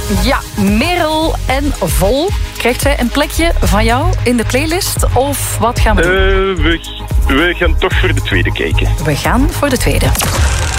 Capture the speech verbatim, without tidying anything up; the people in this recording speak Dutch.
Ja, Merel en Vol. Krijgt zij een plekje van jou in de playlist? Of wat gaan we doen? Uh, we, we gaan toch voor de tweede kijken. We gaan voor de tweede.